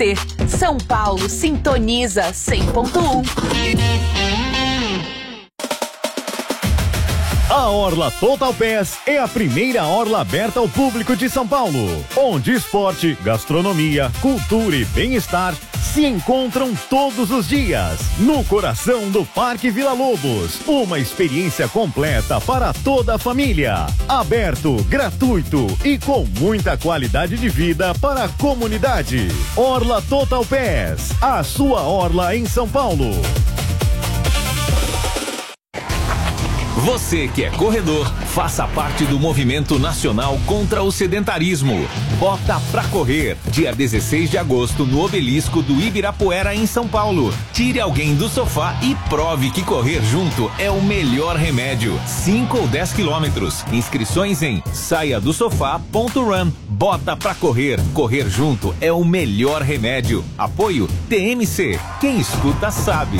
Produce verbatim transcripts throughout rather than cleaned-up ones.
T. São Paulo sintoniza cem ponto um. A Orla Total Pass é a primeira orla aberta ao público de São Paulo, onde esporte, gastronomia, cultura e bem-estar se encontram todos os dias, no coração do Parque Vila Lobos. Uma experiência completa para toda a família. Aberto, gratuito e com muita qualidade de vida para a comunidade. Orla Total Pass, a sua orla em São Paulo. Você que é corredor, faça parte do movimento nacional contra o sedentarismo. Bota pra correr, dia dezesseis de agosto, no Obelisco do Ibirapuera, em São Paulo. Tire alguém do sofá e prove que correr junto é o melhor remédio. cinco ou dez quilômetros. Inscrições em saia do sofá ponto run. Bota pra correr. Correr junto é o melhor remédio. Apoio T M C. Quem escuta sabe.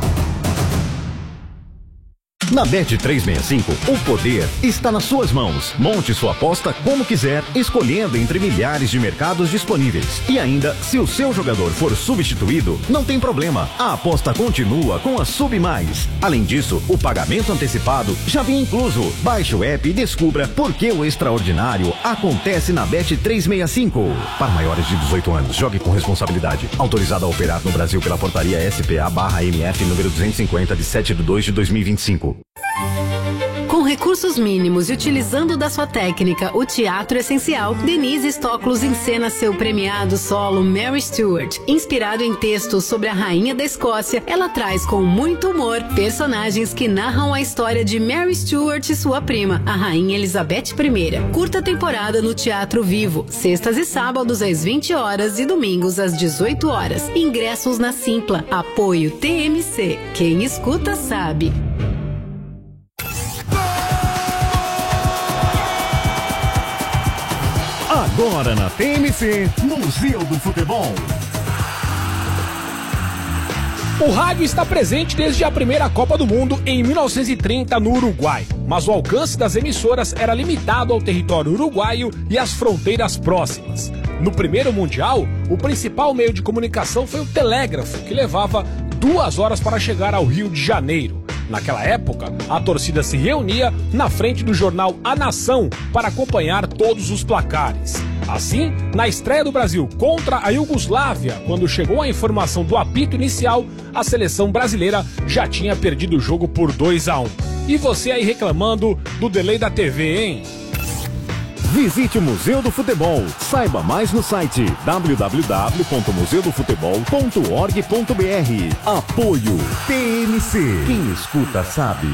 Na Bet trezentos e sessenta e cinco, o poder está nas suas mãos. Monte sua aposta como quiser, escolhendo entre milhares de mercados disponíveis. E ainda, se o seu jogador for substituído, não tem problema. A aposta continua com a Sub Mais. Além disso, o pagamento antecipado já vem incluso. Baixe o app e descubra por que o extraordinário acontece na Bet trezentos e sessenta e cinco. Para maiores de dezoito anos, jogue com responsabilidade. Autorizado a operar no Brasil pela portaria S P A barra M F número duzentos e cinquenta de sete de dois de dois mil e vinte e cinco. Com recursos mínimos e utilizando da sua técnica, o teatro essencial, Denise Stoklos encena seu premiado solo Mary Stuart. Inspirado em textos sobre a rainha da Escócia, ela traz com muito humor personagens que narram a história de Mary Stuart e sua prima, a rainha Elizabeth I. Curta temporada no Teatro Vivo, sextas e sábados às vinte horas e domingos às dezoito horas. Ingressos na Simpla. Apoio T M C. Quem escuta sabe. Agora na T M C, Museu do Futebol. O rádio está presente desde a primeira Copa do Mundo em mil novecentos e trinta no Uruguai, mas o alcance das emissoras era limitado ao território uruguaio e às fronteiras próximas. No primeiro Mundial, o principal meio de comunicação foi o telégrafo, que levava duas horas para chegar ao Rio de Janeiro. Naquela época, a torcida se reunia na frente do jornal A Nação para acompanhar todos os placares. Assim, na estreia do Brasil contra a Iugoslávia, quando chegou a informação do apito inicial, a seleção brasileira já tinha perdido o jogo por dois a um. E você aí reclamando do delay da T V, hein? Visite o Museu do Futebol. Saiba mais no site w w w ponto museu do futebol ponto org ponto b r. Apoio T M C. Quem escuta sabe.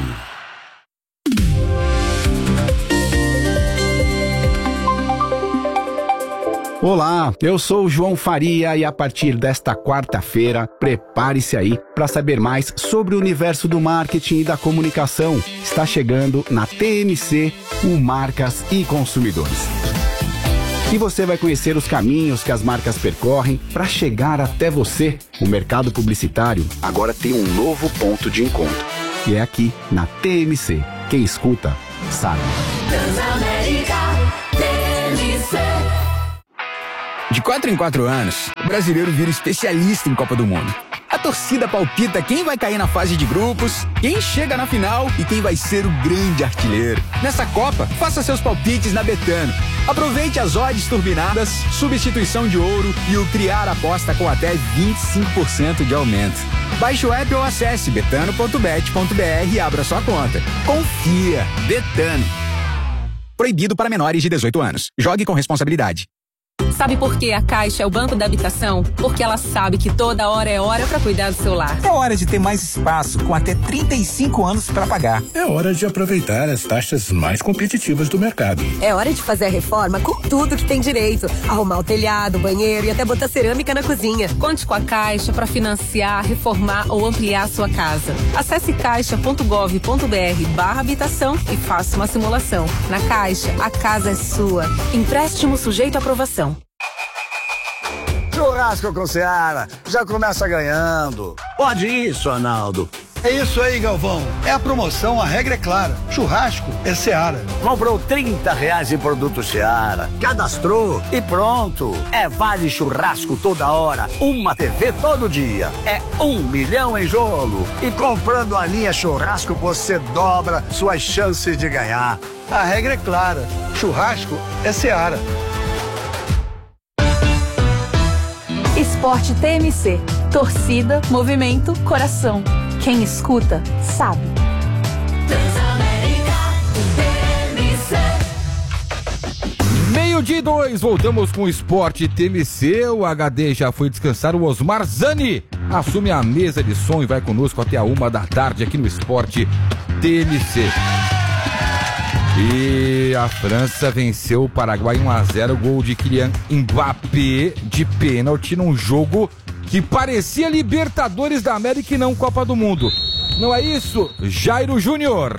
Olá, eu sou o João Faria e a partir desta quarta-feira, prepare-se aí para saber mais sobre o universo do marketing e da comunicação. Está chegando na T M C o Marcas e Consumidores. E você vai conhecer os caminhos que as marcas percorrem para chegar até você. O mercado publicitário agora tem um novo ponto de encontro. E é aqui na T M C. Quem escuta, sabe. Transamérica, T M C. De quatro em quatro anos, o brasileiro vira especialista em Copa do Mundo. A torcida palpita quem vai cair na fase de grupos, quem chega na final e quem vai ser o grande artilheiro. Nessa Copa, faça seus palpites na Betano. Aproveite as odds turbinadas, substituição de ouro e o criar aposta com até vinte e cinco por cento de aumento. Baixe o app ou acesse betano ponto bet ponto b r e abra sua conta. Confia, Betano. Proibido para menores de dezoito anos. Jogue com responsabilidade. Sabe por que a Caixa é o Banco da Habitação? Porque ela sabe que toda hora é hora para cuidar do seu lar. É hora de ter mais espaço, com até trinta e cinco anos para pagar. É hora de aproveitar as taxas mais competitivas do mercado. É hora de fazer a reforma com tudo que tem direito. Arrumar o telhado, o banheiro e até botar cerâmica na cozinha. Conte com a Caixa para financiar, reformar ou ampliar a sua casa. Acesse caixa ponto gov ponto b r barra habitação e faça uma simulação. Na Caixa, a casa é sua. Empréstimo sujeito à aprovação. Churrasco com Seara, já começa ganhando. Pode isso, Arnaldo. É isso aí, Galvão. É a promoção, a regra é clara. Churrasco é Seara. Comprou trinta reais em produto Seara, cadastrou e pronto. É vale churrasco toda hora, uma T V todo dia. É um milhão em jogo. E comprando a linha churrasco, você dobra suas chances de ganhar. A regra é clara. Churrasco é Seara. Esporte T M C. Torcida, movimento, coração. Quem escuta, sabe. Transamérica T M C. Meio-dia e dois, voltamos com o Esporte T M C. O H D já foi descansar. O Osmar Zani assume a mesa de som e vai conosco até a uma da tarde aqui no Esporte T M C. E a França venceu o Paraguai um a zero, gol de Kylian Mbappé de pênalti num jogo que parecia Libertadores da América e não Copa do Mundo. Não é isso, Jairo Júnior?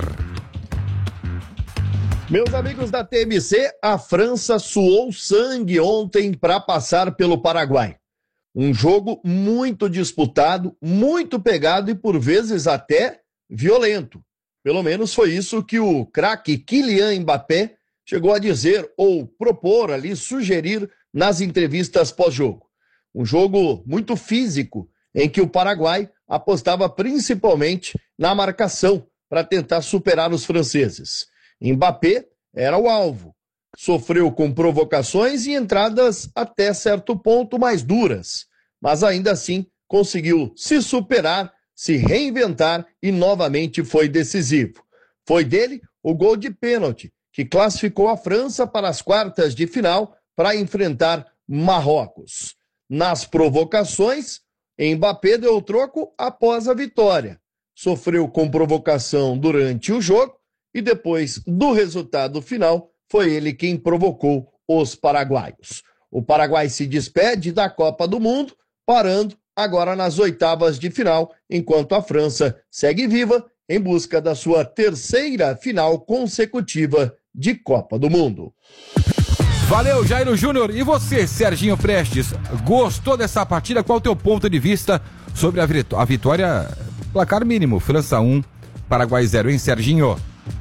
Meus amigos da T M C, a França suou sangue ontem para passar pelo Paraguai. Um jogo muito disputado, muito pegado e por vezes até violento. Pelo menos foi isso que o craque Kylian Mbappé chegou a dizer ou propor ali, sugerir nas entrevistas pós-jogo. Um jogo muito físico, em que o Paraguai apostava principalmente na marcação para tentar superar os franceses. Mbappé era o alvo, sofreu com provocações e entradas até certo ponto mais duras, mas ainda assim conseguiu se superar, se reinventar e novamente foi decisivo. Foi dele o gol de pênalti, que classificou a França para as quartas de final para enfrentar Marrocos. Nas provocações, Mbappé deu o troco após a vitória. Sofreu com provocação durante o jogo e depois do resultado final, foi ele quem provocou os paraguaios. O Paraguai se despede da Copa do Mundo, parando agora nas oitavas de final, enquanto a França segue viva em busca da sua terceira final consecutiva de Copa do Mundo. Valeu, Jairo Júnior. E você, Serginho Prestes, gostou dessa partida? Qual o teu ponto de vista sobre a, vitó- a vitória, placar mínimo, França um, Paraguai zero, hein, Serginho?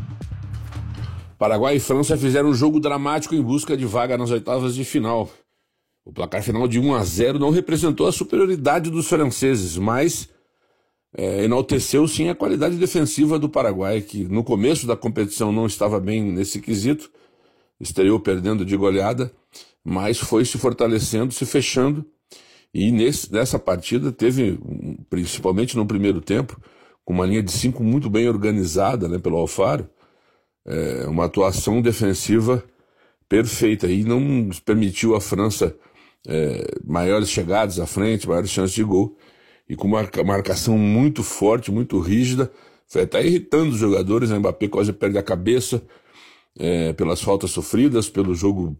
Paraguai e França fizeram um jogo dramático em busca de vaga nas oitavas de final. O placar final de um a zero não representou a superioridade dos franceses, mas é, enalteceu sim a qualidade defensiva do Paraguai, que no começo da competição não estava bem nesse quesito, estreou perdendo de goleada, mas foi se fortalecendo, se fechando, e nesse, nessa partida teve, principalmente no primeiro tempo, com uma linha de cinco muito bem organizada, né, pelo Alfaro, é, uma atuação defensiva perfeita, e não permitiu à França é, maiores chegadas à frente, maiores chances de gol, e com uma marcação muito forte, muito rígida, foi até irritando os jogadores, né? Mbappé quase perde a cabeça, É, pelas faltas sofridas, pelo jogo,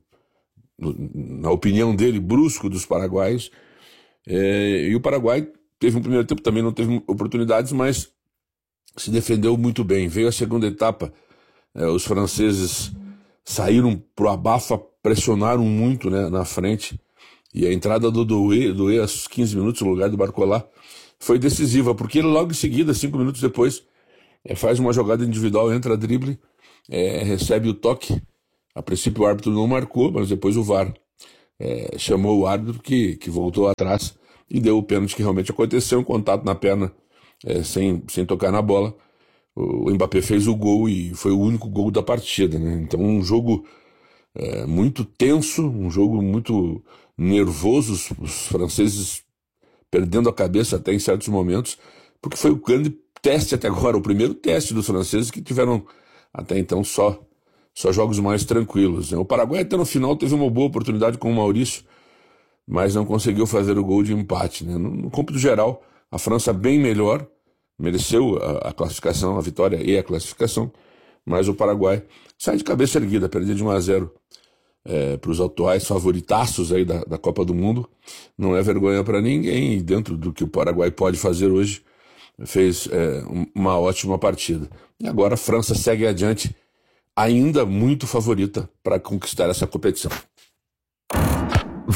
na opinião dele, brusco dos paraguaios. É, e o Paraguai teve um primeiro tempo, também não teve oportunidades, mas se defendeu muito bem. Veio a segunda etapa, é, os franceses saíram pro abafa, pressionaram muito, né, na frente, e a entrada do Doué, Doué aos quinze minutos no lugar do Barcola foi decisiva, porque ele logo em seguida, cinco minutos depois, é, faz uma jogada individual, entra a drible, É, recebe o toque. A princípio o árbitro não marcou, mas depois o V A R é, chamou o árbitro que, que voltou atrás e deu o pênalti que realmente aconteceu, um contato na perna é, sem, sem tocar na bola. O Mbappé fez o gol e foi o único gol da partida, né? Então um jogo é, muito tenso, um jogo muito nervoso, os, os franceses perdendo a cabeça até em certos momentos, porque foi o grande teste até agora, o primeiro teste dos franceses, que tiveram até então só, só jogos mais tranquilos, né? O Paraguai até no final teve uma boa oportunidade com o Maurício, mas não conseguiu fazer o gol de empate, né? No, no cômputo geral, a França bem melhor, mereceu a, a classificação, a vitória e a classificação, mas o Paraguai sai de cabeça erguida, perdeu de um a zero é, para os atuais favoritaços aí da, da Copa do Mundo. Não é vergonha para ninguém, e dentro do que o Paraguai pode fazer hoje, fez é, uma ótima partida. E agora a França segue adiante, ainda muito favorita para conquistar essa competição.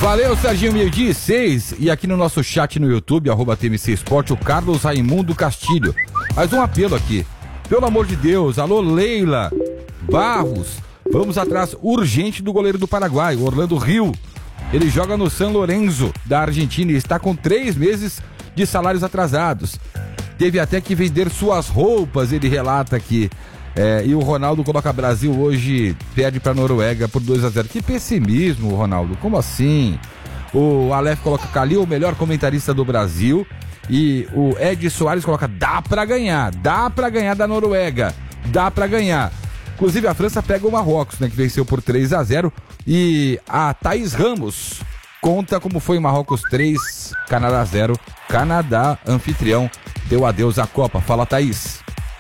Valeu, Serginho, meio-dia e seis. E aqui no nosso chat no YouTube, arroba T M C Esporte, o Carlos Raimundo Castilho. Mais um apelo aqui. Pelo amor de Deus, alô Leila Barros, vamos atrás urgente do goleiro do Paraguai, Orlando Rio. Ele joga no San Lorenzo da Argentina e está com três meses de salários atrasados. Teve até que vender suas roupas, ele relata aqui. É, e o Ronaldo coloca Brasil hoje, perde para Noruega por dois a zero. Que pessimismo, Ronaldo, como assim? O Aleph coloca Calil, o melhor comentarista do Brasil. E o Ed Soares coloca, dá pra ganhar, dá pra ganhar da Noruega, dá pra ganhar. Inclusive a França pega o Marrocos, né, que venceu por três a zero. E a Thaís Ramos conta como foi Marrocos três, Canadá zero. Canadá, anfitrião, deu adeus à Copa. Fala, Thaís.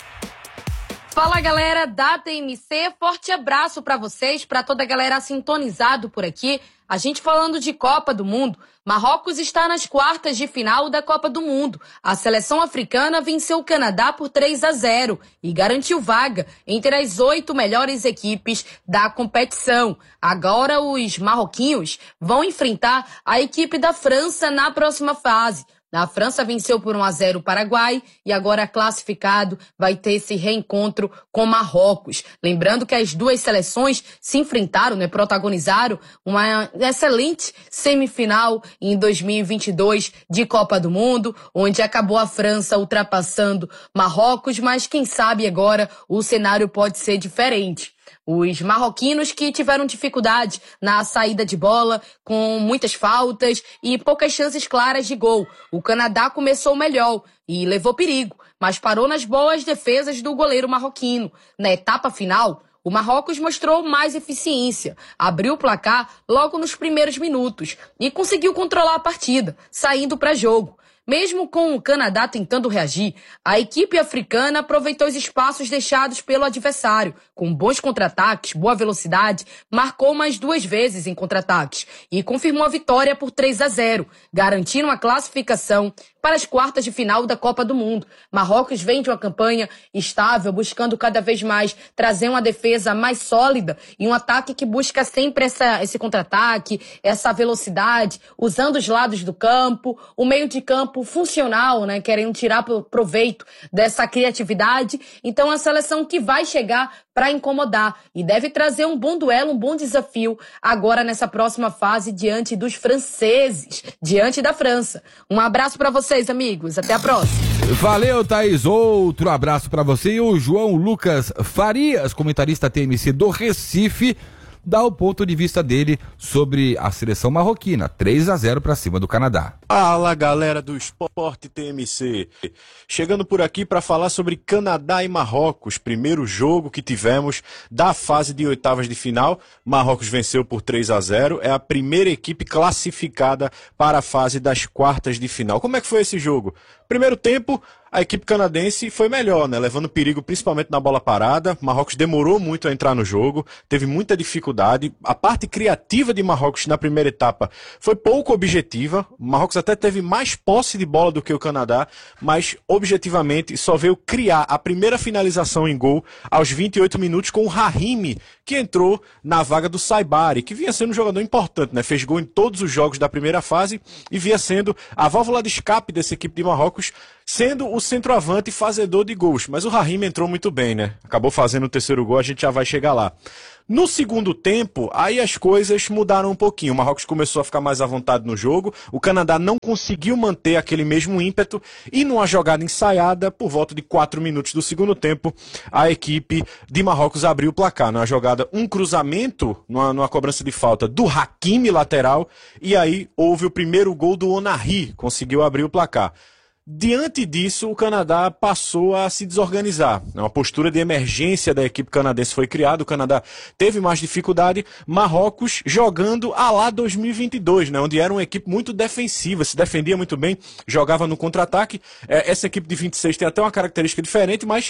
Fala, galera da T M C, forte abraço pra vocês, pra toda a galera sintonizado por aqui. A gente falando de Copa do Mundo, Marrocos está nas quartas de final da Copa do Mundo. A seleção africana venceu o Canadá por três a zero e garantiu vaga entre as oito melhores equipes da competição. Agora os marroquinos vão enfrentar a equipe da França na próxima fase. A França venceu por um a zero o Paraguai e agora classificado vai ter esse reencontro com Marrocos. Lembrando que as duas seleções se enfrentaram, né, protagonizaram uma excelente semifinal em dois mil e vinte e dois de Copa do Mundo, onde acabou a França ultrapassando Marrocos, mas quem sabe agora o cenário pode ser diferente. Os marroquinos que tiveram dificuldade na saída de bola, com muitas faltas e poucas chances claras de gol. O Canadá começou melhor e levou perigo, mas parou nas boas defesas do goleiro marroquino. Na etapa final, o Marrocos mostrou mais eficiência, abriu o placar logo nos primeiros minutos e conseguiu controlar a partida, saindo para jogo. Mesmo com o Canadá tentando reagir, a equipe africana aproveitou os espaços deixados pelo adversário. Com bons contra-ataques, boa velocidade, marcou mais duas vezes em contra-ataques e confirmou a vitória por três a zero, garantindo a classificação para as quartas de final da Copa do Mundo. Marrocos vem de uma campanha estável, buscando cada vez mais trazer uma defesa mais sólida e um ataque que busca sempre essa, esse contra-ataque, essa velocidade, usando os lados do campo, o meio de campo funcional, né, querendo tirar proveito dessa criatividade. Então a seleção que vai chegar para incomodar e deve trazer um bom duelo, um bom desafio agora nessa próxima fase diante dos franceses, diante da França. Um abraço para vocês, amigos. Até a próxima. Valeu, Thaís. Outro abraço para você. E o João Lucas Farias, comentarista T M C do Recife, dá o ponto de vista dele sobre a seleção marroquina, três a zero para cima do Canadá. Fala, galera do Esporte T M C. Chegando por aqui para falar sobre Canadá e Marrocos, primeiro jogo que tivemos da fase de oitavas de final. Marrocos venceu por três a zero, é a primeira equipe classificada para a fase das quartas de final. Como é que foi esse jogo? Primeiro tempo, a equipe canadense foi melhor, né? Levando perigo principalmente na bola parada. Marrocos demorou muito a entrar no jogo, teve muita dificuldade. A parte criativa de Marrocos na primeira etapa foi pouco objetiva. Marrocos até teve mais posse de bola do que o Canadá, mas objetivamente só veio criar a primeira finalização em gol aos vinte e oito minutos com o Rahimi, que entrou na vaga do Saibari, que vinha sendo um jogador importante, né? Fez gol em todos os jogos da primeira fase e vinha sendo a válvula de escape dessa equipe de Marrocos, sendo o centroavante fazedor de gols. Mas o Rahimi entrou muito bem, né? Acabou fazendo o terceiro gol, a gente já vai chegar lá. No segundo tempo, aí as coisas mudaram um pouquinho. O Marrocos começou a ficar mais à vontade no jogo. O Canadá não conseguiu manter aquele mesmo ímpeto. E numa jogada ensaiada, por volta de quatro minutos do segundo tempo, a equipe de Marrocos abriu o placar. Numa jogada, um cruzamento, numa, numa cobrança de falta do Hakimi, lateral. E aí houve o primeiro gol do Onari. Conseguiu abrir o placar. Diante disso, o Canadá passou a se desorganizar. Uma postura de emergência da equipe canadense foi criada. O Canadá teve mais dificuldade. Marrocos jogando à lá dois mil e vinte e dois, né, onde era uma equipe muito defensiva, se defendia muito bem, jogava no contra-ataque. É, essa equipe de vinte e seis tem até uma característica diferente, mas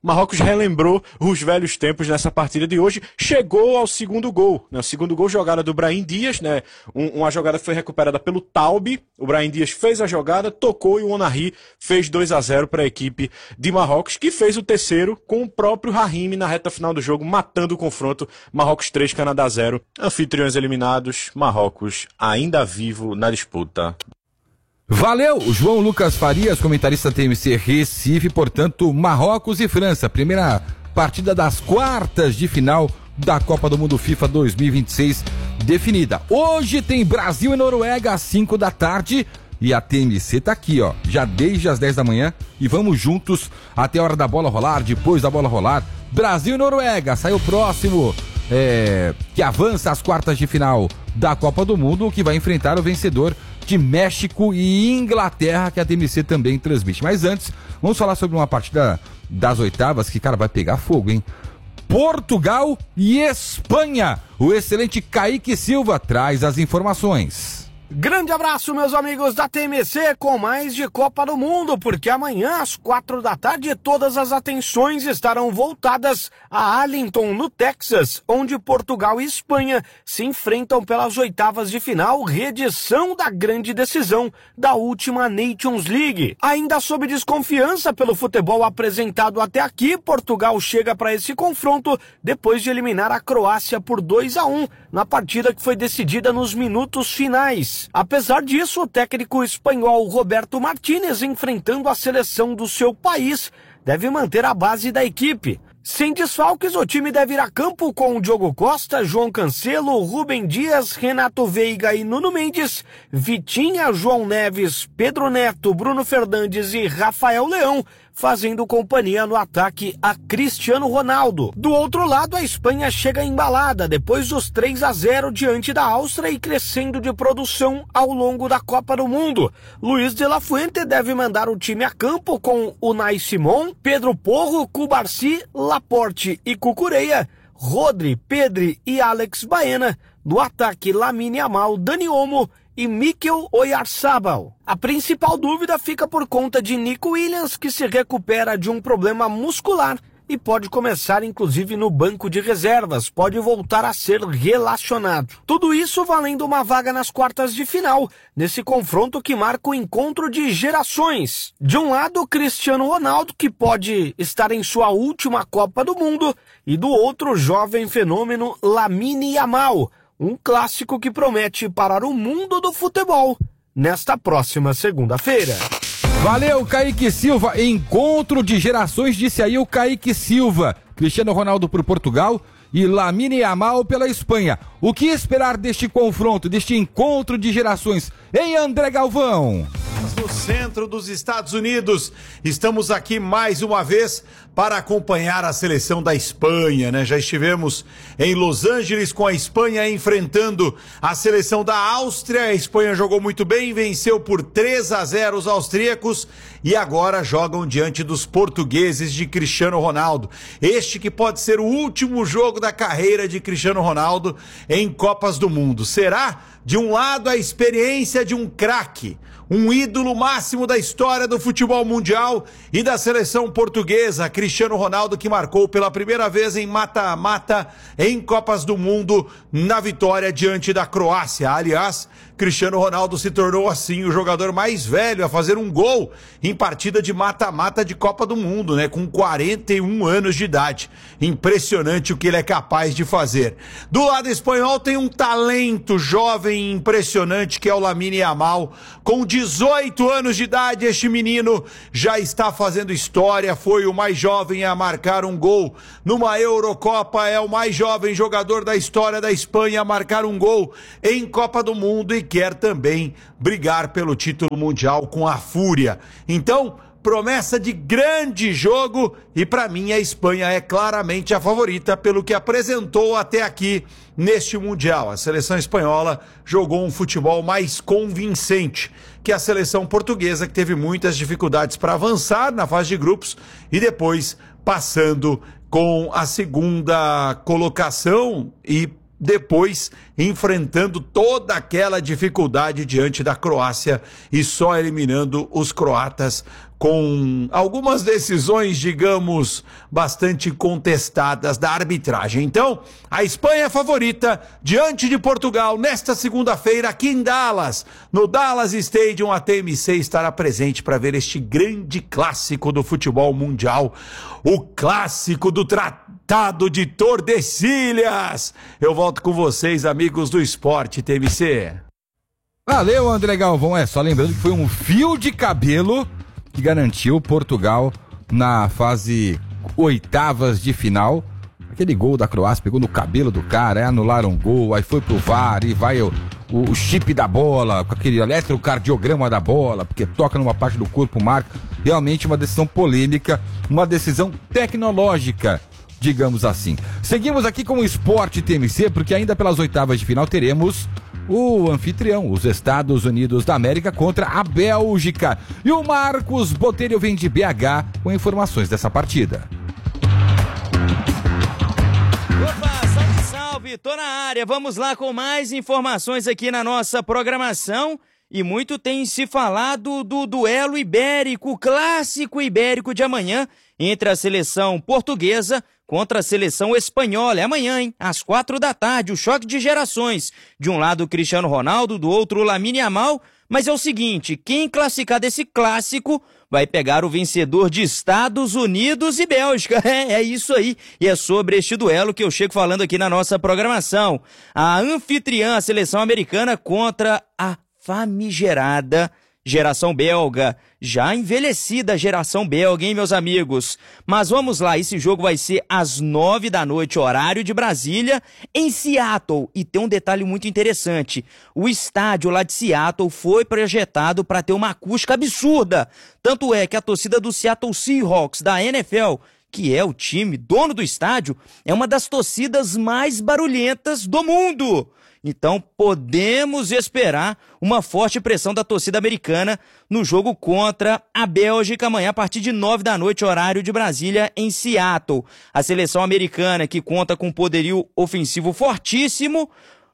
Marrocos relembrou os velhos tempos nessa partida de hoje, chegou ao segundo gol, né? O segundo gol, jogada do Brahim Dias, né? Um, uma jogada que foi recuperada pelo Taube, o Brahim Dias fez a jogada, tocou e o Onari fez dois a zero para a equipe de Marrocos, que fez o terceiro com o próprio Rahimi na reta final do jogo, matando o confronto. Marrocos três, Canadá zero, anfitriões eliminados, Marrocos ainda vivo na disputa. Valeu, João Lucas Farias, comentarista T M C Recife, portanto, Marrocos e França, primeira partida das quartas de final da Copa do Mundo FIFA dois mil e vinte e seis definida. Hoje tem Brasil e Noruega às cinco da tarde e a T M C tá aqui, ó, já desde as dez da manhã e vamos juntos até a hora da bola rolar, depois da bola rolar, Brasil e Noruega, sai o próximo é, que avança às quartas de final da Copa do Mundo, que vai enfrentar o vencedor de México e Inglaterra, que a T M C também transmite. Mas antes, vamos falar sobre uma partida das oitavas que, cara, vai pegar fogo, hein? Portugal e Espanha. O excelente Kaique Silva traz as informações. Grande abraço, meus amigos da T M C, com mais de Copa do Mundo, porque amanhã, às quatro da tarde, todas as atenções estarão voltadas a Arlington, no Texas, onde Portugal e Espanha se enfrentam pelas oitavas de final, reedição da grande decisão da última Nations League. Ainda sob desconfiança pelo futebol apresentado até aqui, Portugal chega para esse confronto depois de eliminar a Croácia por dois a um, na partida que foi decidida nos minutos finais. Apesar disso, o técnico espanhol Roberto Martínez, enfrentando a seleção do seu país, deve manter a base da equipe. Sem desfalques, o time deve ir a campo com o Diogo Costa, João Cancelo, Rubem Dias, Renato Veiga e Nuno Mendes, Vitinha, João Neves, Pedro Neto, Bruno Fernandes e Rafael Leão, fazendo companhia no ataque a Cristiano Ronaldo. Do outro lado, a Espanha chega embalada depois dos três a zero diante da Áustria e crescendo de produção ao longo da Copa do Mundo. Luiz de la Fuente deve mandar o time a campo com Unai Simon, Pedro Porro, Cubarsí, Laporte e Cucureia, Rodri, Pedri e Alex Baena. No ataque, Lamine Yamal, Dani Olmo e Mikel Oyarzabal. A principal dúvida fica por conta de Nico Williams, que se recupera de um problema muscular e pode começar inclusive no banco de reservas, pode voltar a ser relacionado. Tudo isso valendo uma vaga nas quartas de final, nesse confronto que marca o encontro de gerações. De um lado, Cristiano Ronaldo, que pode estar em sua última Copa do Mundo, e do outro, o jovem fenômeno Lamine Yamal, um clássico que promete parar o mundo do futebol nesta próxima segunda-feira. Valeu, Kaique Silva. Encontro de gerações, disse aí o Kaique Silva. Cristiano Ronaldo por Portugal e Lamine Yamal pela Espanha. O que esperar deste confronto, deste encontro de gerações? Hein, André Galvão? No centro dos Estados Unidos, estamos aqui mais uma vez para acompanhar a seleção da Espanha, né? Já estivemos em Los Angeles com a Espanha enfrentando a seleção da Áustria. A Espanha jogou muito bem, venceu por três a zero os austríacos e agora jogam diante dos portugueses de Cristiano Ronaldo. Este que pode ser o último jogo da carreira de Cristiano Ronaldo em Copas do Mundo. Será? De um lado, a experiência de um craque, um ídolo máximo da história do futebol mundial e da seleção portuguesa, Cristiano Ronaldo, que marcou pela primeira vez em mata-mata em Copas do Mundo na vitória diante da Croácia. Aliás, Cristiano Ronaldo se tornou assim o jogador mais velho a fazer um gol em partida de mata-mata de Copa do Mundo, né? Com quarenta e um anos de idade. Impressionante o que ele é capaz de fazer. Do lado espanhol tem um talento jovem e impressionante que é o Lamine Yamal. Com dezoito anos de idade, este menino já está fazendo história, foi o mais jovem a marcar um gol numa Eurocopa, é o mais jovem jogador da história da Espanha a marcar um gol em Copa do Mundo e quer também brigar pelo título mundial com a Fúria. Então, promessa de grande jogo e para mim a Espanha é claramente a favorita pelo que apresentou até aqui neste Mundial. A seleção espanhola jogou um futebol mais convincente que a seleção portuguesa, que teve muitas dificuldades para avançar na fase de grupos e depois passando com a segunda colocação e depois enfrentando toda aquela dificuldade diante da Croácia e só eliminando os croatas com algumas decisões, digamos, bastante contestadas da arbitragem. Então, a Espanha é favorita diante de Portugal nesta segunda-feira aqui em Dallas. No Dallas Stadium, a T M C estará presente para ver este grande clássico do futebol mundial, o clássico do Tratado de Tordesilhas. Eu volto com vocês, amigos do Esporte T M C. Valeu, André Galvão. É, só lembrando que foi um fio de cabelo que garantiu Portugal na fase oitavas de final. Aquele gol da Croácia pegou no cabelo do cara, é, anularam um gol, aí foi pro V A R e vai o, o, o chip da bola, com aquele eletrocardiograma da bola, porque toca numa parte do corpo, marca. Realmente uma decisão polêmica, uma decisão tecnológica, digamos assim. Seguimos aqui com o Esporte T M C, porque ainda pelas oitavas de final teremos o anfitrião, os Estados Unidos da América contra a Bélgica. E o Marcos Botelho vem de B H com informações dessa partida. Opa, salve, salve, tô na área. Vamos lá com mais informações aqui na nossa programação. E muito tem se falado do duelo ibérico, o clássico ibérico de amanhã, entre a seleção portuguesa contra a seleção espanhola. É amanhã, hein? Às quatro da tarde, o choque de gerações. De um lado, o Cristiano Ronaldo, do outro, o Lamine Yamal. Mas é o seguinte, quem classificar desse clássico vai pegar o vencedor de Estados Unidos e Bélgica. É, é isso aí. E é sobre este duelo que eu chego falando aqui na nossa programação. A anfitriã, a seleção americana, contra a famigerada geração belga, já envelhecida geração belga, hein, meus amigos? Mas vamos lá, esse jogo vai ser às nove da noite, horário de Brasília, em Seattle. E tem um detalhe muito interessante, o estádio lá de Seattle foi projetado para ter uma acústica absurda. Tanto é que a torcida do Seattle Seahawks, da N F L, que é o time dono do estádio, é uma das torcidas mais barulhentas do mundo. Então podemos esperar uma forte pressão da torcida americana no jogo contra a Bélgica amanhã a partir de nove da noite, horário de Brasília, em Seattle. A seleção americana, que conta com poderio ofensivo fortíssimo,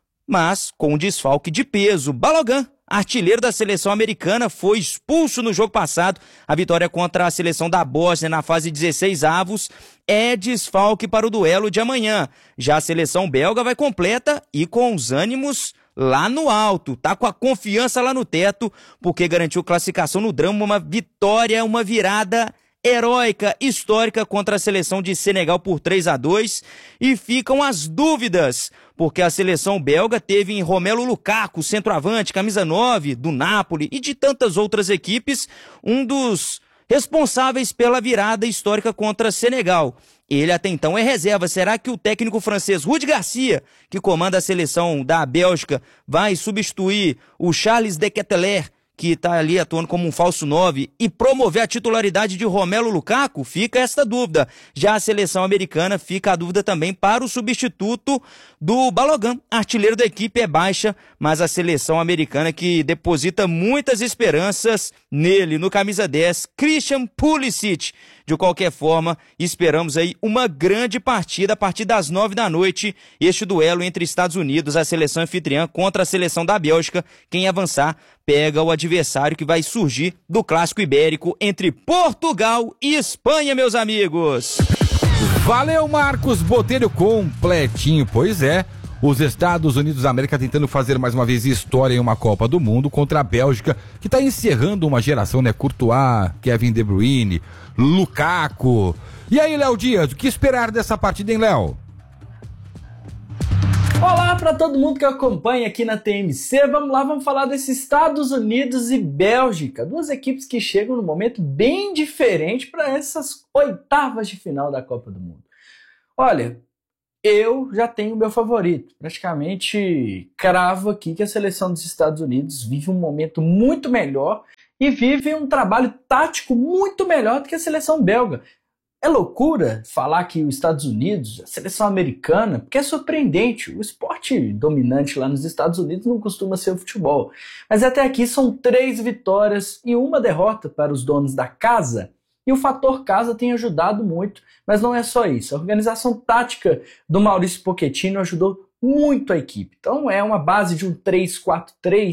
mas com desfalque de peso. Balogun, artilheiro da seleção americana, foi expulso no jogo passado. A vitória contra a seleção da Bósnia na fase dezesseis avos é desfalque para o duelo de amanhã. Já a seleção belga vai completa e com os ânimos lá no alto, tá com a confiança lá no teto, porque garantiu classificação no drama, uma vitória, uma virada heróica, histórica contra a seleção de Senegal por três a dois. E ficam as dúvidas, porque a seleção belga teve em Romelu Lukaku, centroavante, camisa nove do Napoli e de tantas outras equipes, um dos responsáveis pela virada histórica contra Senegal. Ele até então é reserva. Será que o técnico francês Rudi Garcia, que comanda a seleção da Bélgica, vai substituir o Charles de Ketelaere, que está ali atuando como um falso nove, e promover a titularidade de Romelu Lukaku? Fica esta dúvida. Já a seleção americana, fica a dúvida também para o substituto do Balogun. Artilheiro da equipe é baixa, mas a seleção americana que deposita muitas esperanças nele, no camisa dez, Christian Pulisic. De qualquer forma, esperamos aí uma grande partida a partir das nove da noite. Este duelo entre Estados Unidos, a seleção anfitriã, contra a seleção da Bélgica. Quem avançar pega o adversário que vai surgir do clássico ibérico entre Portugal e Espanha, meus amigos. Valeu, Marcos Botelho, completinho. Pois é, os Estados Unidos da América tentando fazer mais uma vez história em uma Copa do Mundo contra a Bélgica, que está encerrando uma geração, né? Courtois, Kevin De Bruyne, Lukaku. E aí, Léo Dias, o que esperar dessa partida, hein, Léo? Olá para todo mundo que acompanha aqui na T M C. Vamos lá, vamos falar desses Estados Unidos e Bélgica. Duas equipes que chegam num momento bem diferente para essas oitavas de final da Copa do Mundo. Olha, eu já tenho o meu favorito. Praticamente cravo aqui que a seleção dos Estados Unidos vive um momento muito melhor e vive um trabalho tático muito melhor do que a seleção belga. É loucura falar que os Estados Unidos, a seleção americana, porque é surpreendente. O esporte dominante lá nos Estados Unidos não costuma ser o futebol. Mas até aqui são três vitórias e uma derrota para os donos da casa. E o fator casa tem ajudado muito, mas não é só isso. A organização tática do Maurício Pochettino ajudou muito a equipe. Então é uma base de um três quatro três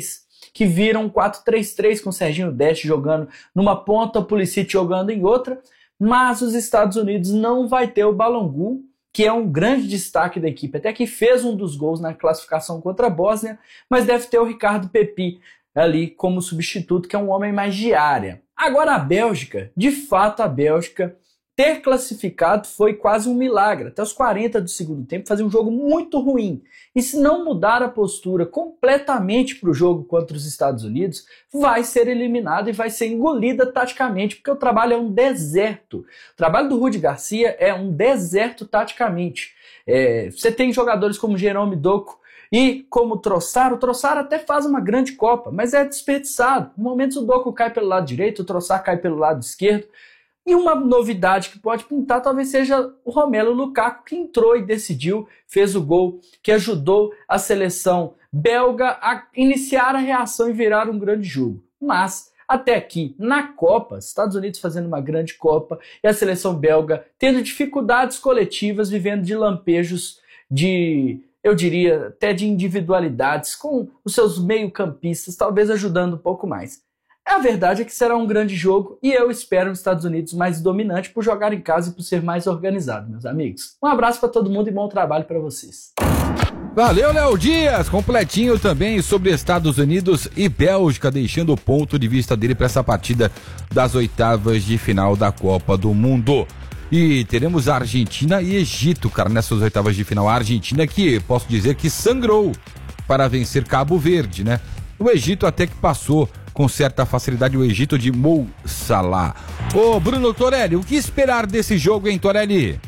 que vira um quatro três três com o Serginho Dest jogando numa ponta, o Pulisic jogando em outra, mas os Estados Unidos não vai ter o Balongu, que é um grande destaque da equipe, até que fez um dos gols na classificação contra a Bósnia, mas deve ter o Ricardo Pepi ali como substituto, que é um homem mais de área. Agora a Bélgica, de fato a Bélgica, ter classificado foi quase um milagre. Até os quarenta do segundo tempo fazia um jogo muito ruim. E se não mudar a postura completamente para o jogo contra os Estados Unidos, vai ser eliminada e vai ser engolida taticamente, porque o trabalho é um deserto. O trabalho do Rudi Garcia é um deserto taticamente. É, você tem jogadores como Jerome Doku e como o Trossard. O Trossard até faz uma grande Copa, mas é desperdiçado. Em momentos o Doku cai pelo lado direito, o Trossard cai pelo lado esquerdo. E uma novidade que pode pintar talvez seja o Romelu Lukaku, que entrou e decidiu, fez o gol, que ajudou a seleção belga a iniciar a reação e virar um grande jogo. Mas, até aqui, na Copa, Estados Unidos fazendo uma grande Copa e a seleção belga tendo dificuldades coletivas, vivendo de lampejos de, eu diria, até de individualidades, com os seus meio-campistas, talvez ajudando um pouco mais. A verdade é que será um grande jogo e eu espero os Estados Unidos mais dominante por jogar em casa e por ser mais organizado, meus amigos. Um abraço para todo mundo e bom trabalho para vocês. Valeu, Léo Dias, completinho também sobre Estados Unidos e Bélgica, deixando o ponto de vista dele para essa partida das oitavas de final da Copa do Mundo. E teremos Argentina e Egito, cara, nessas oitavas de final. A Argentina que, posso dizer que sangrou para vencer Cabo Verde, né? O Egito até que passou com certa facilidade, o Egito de Mo Salah. Ô Bruno Torelli, o que esperar desse jogo, hein, Torelli?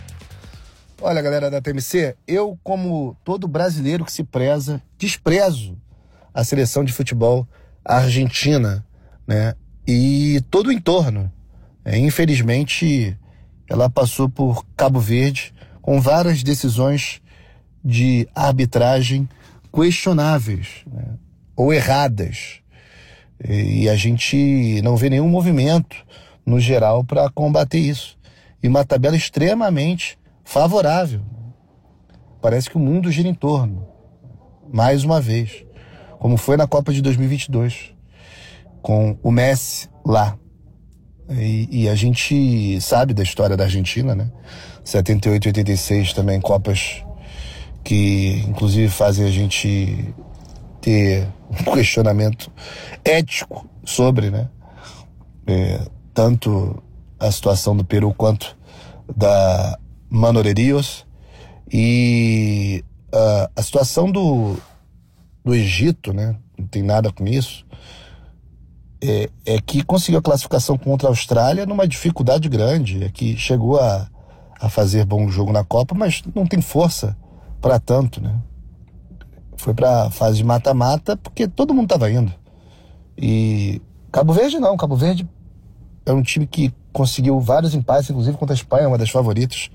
Olha, galera da T M C, eu, como todo brasileiro que se preza, desprezo a seleção de futebol argentina, né? E todo o entorno. É, infelizmente, ela passou por Cabo Verde com várias decisões de arbitragem questionáveis, né? Ou erradas. E a gente não vê nenhum movimento, no geral, para combater isso. E uma tabela extremamente favorável. Parece que o mundo gira em torno. Mais uma vez. Como foi na Copa de dois mil e vinte e dois. Com o Messi lá. E, e a gente sabe da história da Argentina, né? setenta e oito e oitenta e seis também, Copas que, inclusive, fazem a gente ter um questionamento ético sobre, né? É, tanto a situação do Peru quanto da Manoel e uh, a situação do, do Egito, né? Não tem nada com isso. É, é que conseguiu a classificação contra a Austrália numa dificuldade grande, é que chegou a, a fazer bom jogo na Copa, mas não tem força para tanto, né? Foi pra fase de mata-mata porque todo mundo tava indo. E Cabo Verde não, Cabo Verde é um time que conseguiu vários empates, inclusive contra a Espanha, uma das favoritas.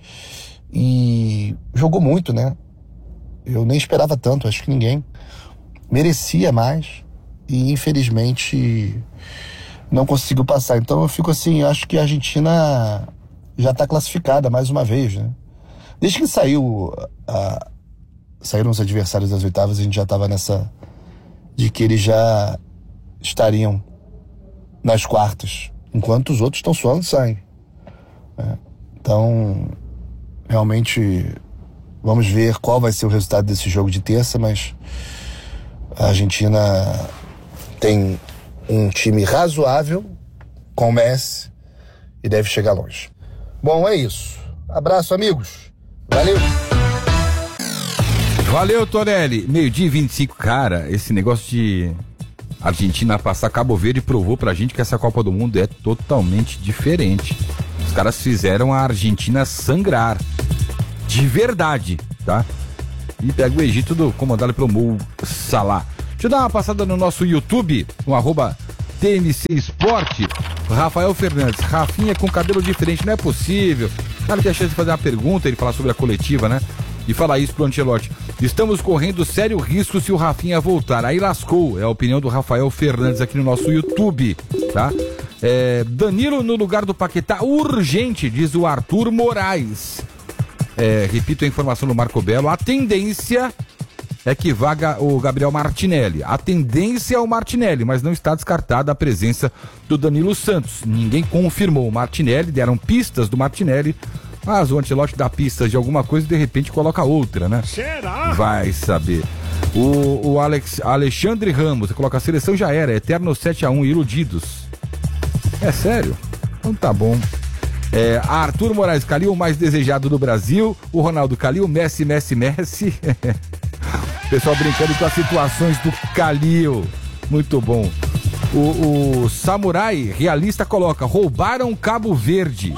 E jogou muito, né? Eu nem esperava tanto, acho que ninguém merecia mais. E infelizmente não conseguiu passar. Então eu fico assim, eu acho que a Argentina já tá classificada mais uma vez, né? Desde que saiu a saíram os adversários das oitavas, a gente já estava nessa de que eles já estariam nas quartas, enquanto os outros estão suando sangue. É. Então, realmente, vamos ver qual vai ser o resultado desse jogo de terça, mas a Argentina tem um time razoável com o Messi e deve chegar longe. Bom, é isso. Abraço, amigos. Valeu! Valeu, Torelli. Meio-dia e vinte e cinco, cara, esse negócio de Argentina passar Cabo Verde provou pra gente que essa Copa do Mundo é totalmente diferente. Os caras fizeram a Argentina sangrar. De verdade, tá? E pega o Egito do, comandado pelo Mo Salah. Deixa eu dar uma passada no nosso YouTube, no arroba T M C Esporte. Rafael Fernandes, Rafinha com cabelo diferente, não é possível. O cara tem a chance de fazer uma pergunta, ele falar sobre a coletiva, né? E falar isso pro Ancelotti. Estamos correndo sério risco se o Rafinha voltar. Aí lascou, é a opinião do Rafael Fernandes aqui no nosso YouTube, tá? É, Danilo no lugar do Paquetá, urgente, diz o Arthur Moraes. É, repito a informação do Marco Belo, a tendência é que vaga o Gabriel Martinelli. A tendência é o Martinelli, mas não está descartada a presença do Danilo Santos. Ninguém confirmou o Martinelli, deram pistas do Martinelli, mas o Ancelotti dá pistas de alguma coisa e de repente coloca outra, né? Será? Vai saber. O, o Alex, Alexandre Ramos coloca: a seleção já era, eterno sete a um, iludidos. É sério? Então tá bom. É, Arthur Moraes, Calil, o mais desejado do Brasil. O Ronaldo, Calil, Messi, Messi, Messi. Pessoal brincando com as situações do Calil. Muito bom. O, o Samurai Realista coloca: roubaram Cabo Verde.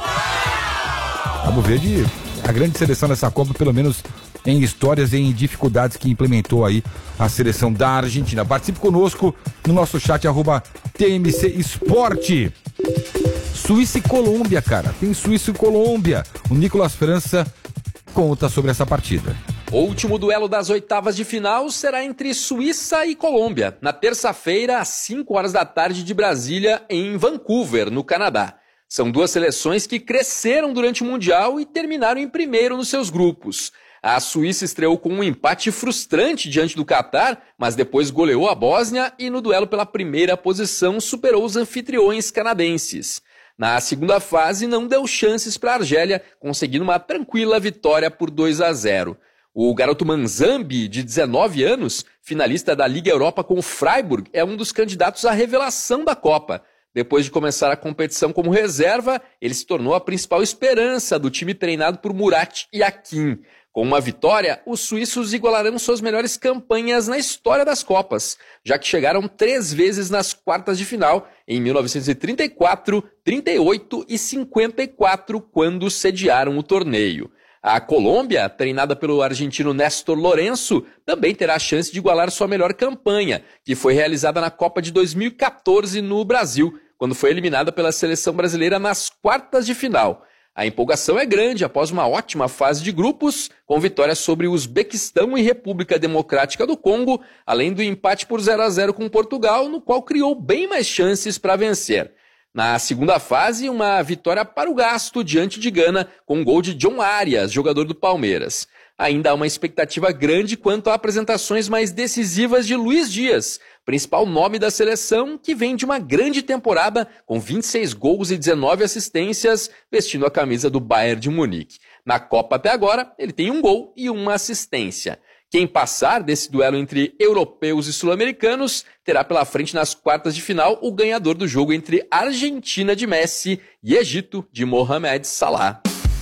Cabo Verde, a grande seleção dessa Copa, pelo menos em histórias e em dificuldades que implementou aí a seleção da Argentina. Participe conosco no nosso chat, arroba T M C Esporte. Suíça e Colômbia, cara. Tem Suíça e Colômbia. O Nicolas França conta sobre essa partida. O último duelo das oitavas de final será entre Suíça e Colômbia, na terça-feira, às cinco horas da tarde de Brasília, em Vancouver, no Canadá. São duas seleções que cresceram durante o Mundial e terminaram em primeiro nos seus grupos. A Suíça estreou com um empate frustrante diante do Catar, mas depois goleou a Bósnia e no duelo pela primeira posição superou os anfitriões canadenses. Na segunda fase não deu chances para a Argélia, conseguindo uma tranquila vitória por dois a zero. O garoto Manzambi, de dezenove anos, finalista da Liga Europa com o Freiburg, é um dos candidatos à revelação da Copa. Depois de começar a competição como reserva, ele se tornou a principal esperança do time treinado por Murat Yakin. Com uma vitória, os suíços igualarão suas melhores campanhas na história das Copas, já que chegaram três vezes nas quartas de final, em mil novecentos e trinta e quatro, trinta e oito e cinquenta e quatro, quando sediaram o torneio. A Colômbia, treinada pelo argentino Néstor Lourenço, também terá a chance de igualar sua melhor campanha, que foi realizada na Copa de dois mil e quatorze no Brasil, quando foi eliminada pela seleção brasileira nas quartas de final. A empolgação é grande após uma ótima fase de grupos, com vitórias sobre o Uzbequistão e República Democrática do Congo, além do empate por zero a zero com Portugal, no qual criou bem mais chances para vencer. Na segunda fase, uma vitória para o gasto diante de Gana, com um gol de John Arias, jogador do Palmeiras. Ainda há uma expectativa grande quanto a apresentações mais decisivas de Luiz Dias, principal nome da seleção, que vem de uma grande temporada com vinte e seis gols e dezenove assistências, vestindo a camisa do Bayern de Munique. Na Copa até agora, ele tem um gol e uma assistência. Quem passar desse duelo entre europeus e sul-americanos terá pela frente nas quartas de final o ganhador do jogo entre Argentina de Messi e Egito de Mohamed Salah.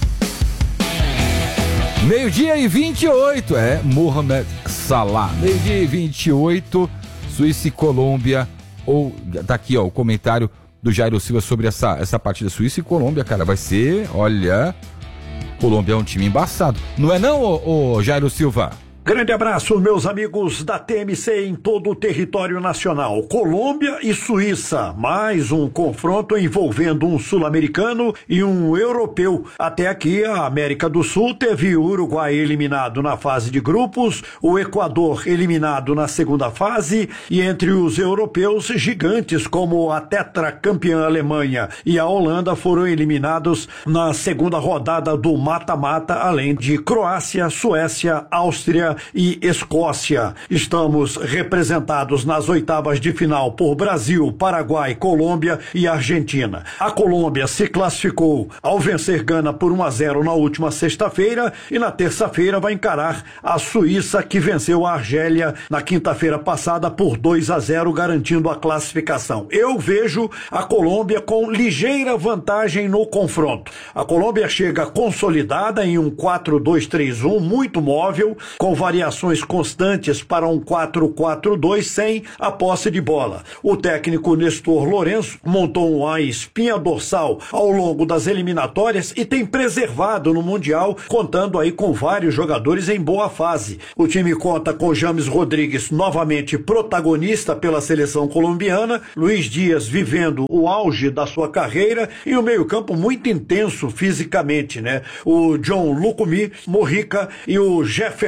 Meio-dia e vinte e oito, é, Mohamed Salah. Meio-dia e vinte e oito, Suíça e Colômbia. Ou, tá aqui, ó, o comentário do Jairo Silva sobre essa, essa partida. Suíça e Colômbia, cara, vai ser, olha, Colômbia é um time embaçado. Não é não, ô, ô Jairo Silva? Grande abraço, meus amigos da T M C em todo o território nacional. Colômbia e Suíça, mais um confronto envolvendo um sul-americano e um europeu. Até aqui, a América do Sul teve o Uruguai eliminado na fase de grupos, o Equador eliminado na segunda fase e entre os europeus, gigantes como a tetracampeã Alemanha e a Holanda foram eliminados na segunda rodada do mata-mata, além de Croácia, Suécia, Áustria e Escócia. Estamos representados nas oitavas de final por Brasil, Paraguai, Colômbia e Argentina. A Colômbia se classificou ao vencer Gana por um a zero na última sexta-feira e na terça-feira vai encarar a Suíça, que venceu a Argélia na quinta-feira passada por dois a zero, garantindo a classificação. Eu vejo a Colômbia com ligeira vantagem no confronto. A Colômbia chega consolidada em um quatro dois três um, muito móvel, com variações constantes para um quatro quatro dois sem a posse de bola. O técnico Néstor Lourenço montou uma espinha dorsal ao longo das eliminatórias e tem preservado no Mundial, contando aí com vários jogadores em boa fase. O time conta com James Rodrigues novamente protagonista pela seleção colombiana, Luiz Dias vivendo o auge da sua carreira e o meio-campo muito intenso fisicamente, né? O John Lucumí, Morrica e o Jefferson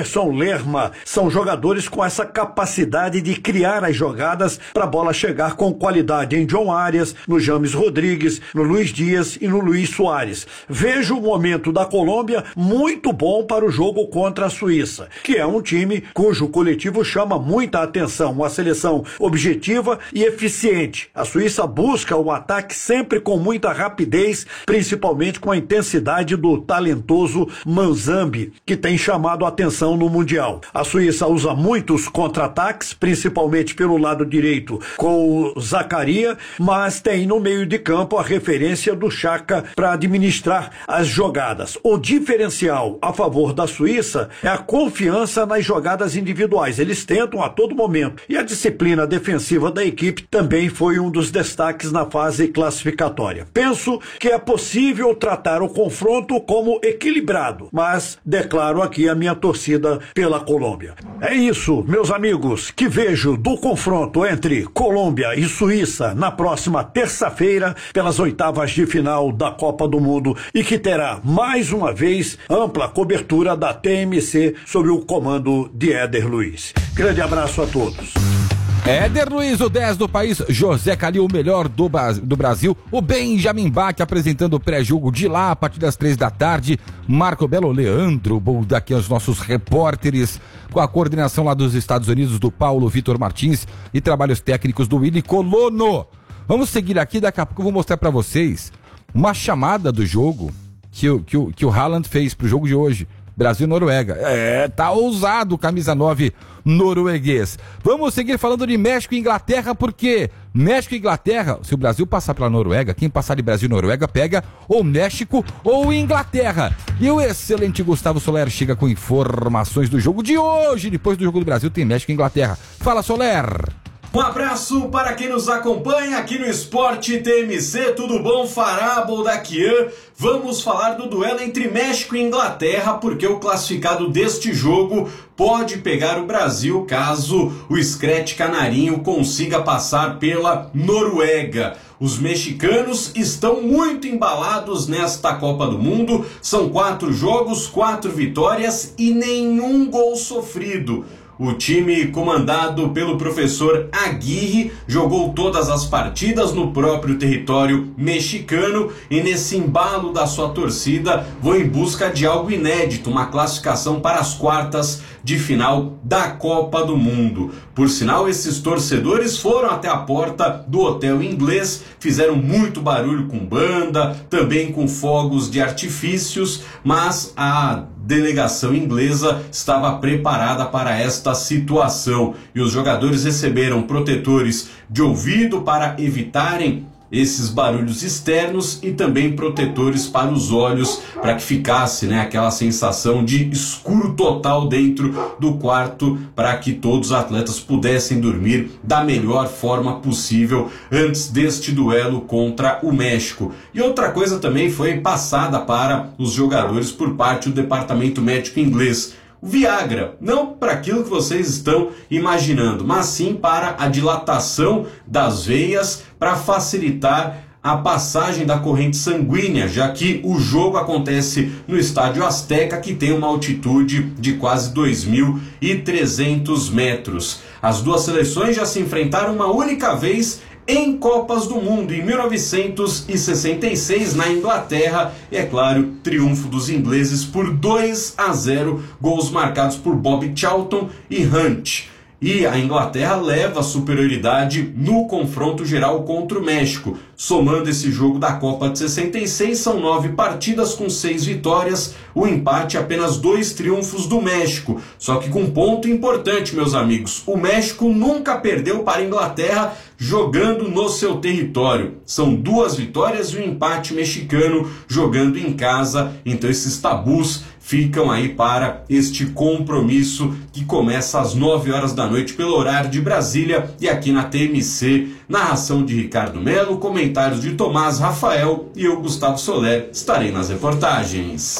Lerma. São jogadores com essa capacidade de criar as jogadas para a bola chegar com qualidade em John Arias, no James Rodrigues, no Luiz Dias e no Luiz Soares. Vejo o momento da Colômbia muito bom para o jogo contra a Suíça, que é um time cujo coletivo chama muita atenção, uma seleção objetiva e eficiente. A Suíça busca o ataque sempre com muita rapidez, principalmente com a intensidade do talentoso Manzambi, que tem chamado a atenção no Mundial. A Suíça usa muitos contra-ataques, principalmente pelo lado direito com o Zacaria, mas tem no meio de campo a referência do Xhaka para administrar as jogadas. O diferencial a favor da Suíça é a confiança nas jogadas individuais. Eles tentam a todo momento. E a disciplina defensiva da equipe também foi um dos destaques na fase classificatória. Penso que é possível tratar o confronto como equilibrado, mas declaro aqui a minha torcida pela Colômbia. É isso, meus amigos, que vejo do confronto entre Colômbia e Suíça na próxima terça-feira pelas oitavas de final da Copa do Mundo e que terá mais uma vez ampla cobertura da T M C sob o comando de Éder Luiz. Grande abraço a todos. Éder Luiz, o dez do país, José Calil, o melhor do, do Brasil, o Benjamin Bach apresentando o pré-jogo de lá a partir das três da tarde, Marco Belo, Leandro, daqui aos nossos repórteres, com a coordenação lá dos Estados Unidos do Paulo Vitor Martins e trabalhos técnicos do Willy Colono. Vamos seguir aqui, daqui a pouco eu vou mostrar pra vocês uma chamada do jogo que, o, que, o, que o Haaland fez pro jogo de hoje. Brasil-Noruega. É, tá ousado, camisa nove norueguês. Vamos seguir falando de México e Inglaterra, porque México e Inglaterra, se o Brasil passar pela Noruega, quem passar de Brasil e Noruega pega ou México ou Inglaterra. E o excelente Gustavo Soler chega com informações do jogo de hoje. Depois do jogo do Brasil tem México e Inglaterra. Fala, Soler! Um abraço para quem nos acompanha aqui no Esporte T M C, tudo bom? Fará Boldaquian. Vamos falar do duelo entre México e Inglaterra, porque o classificado deste jogo pode pegar o Brasil caso o Screte Canarinho consiga passar pela Noruega. Os mexicanos estão muito embalados nesta Copa do Mundo, são quatro jogos, quatro vitórias e nenhum gol sofrido. O time comandado pelo professor Aguirre jogou todas as partidas no próprio território mexicano e nesse embalo da sua torcida vão em busca de algo inédito, uma classificação para as quartas de final da Copa do Mundo. Por sinal, esses torcedores foram até a porta do hotel inglês, fizeram muito barulho com banda, também com fogos de artifícios, mas a delegação inglesa estava preparada para esta situação e os jogadores receberam protetores de ouvido para evitarem esses barulhos externos e também protetores para os olhos, para que ficasse, né, aquela sensação de escuro total dentro do quarto, para que todos os atletas pudessem dormir da melhor forma possível antes deste duelo contra o México. E outra coisa também foi passada para os jogadores por parte do departamento médico inglês. O Viagra, não para aquilo que vocês estão imaginando, mas sim para a dilatação das veias, para facilitar a passagem da corrente sanguínea, já que o jogo acontece no Estádio Azteca, que tem uma altitude de quase dois mil e trezentos metros. As duas seleções já se enfrentaram uma única vez em Copas do Mundo, em mil novecentos e sessenta e seis, na Inglaterra, e é claro, triunfo dos ingleses por dois a zero, gols marcados por Bob Charlton e Hunt. E a Inglaterra leva a superioridade no confronto geral contra o México. Somando esse jogo da Copa de sessenta e seis, são nove partidas com seis vitórias, o empate apenas dois triunfos do México. Só que com um ponto importante, meus amigos, o México nunca perdeu para a Inglaterra jogando no seu território. São duas vitórias e um empate mexicano jogando em casa, então esses tabus ficam aí para este compromisso que começa às nove horas da noite pelo horário de Brasília e aqui na T M C, narração de Ricardo Melo, comentários de Tomás Rafael e eu, Gustavo Soler, estarei nas reportagens.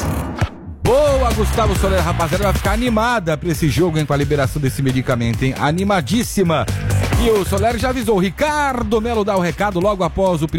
Boa, Gustavo Soler, rapaziada, vai ficar animada pra esse jogo, hein, com a liberação desse medicamento, hein, animadíssima. E o Soler já avisou, Ricardo Melo dá o recado logo após o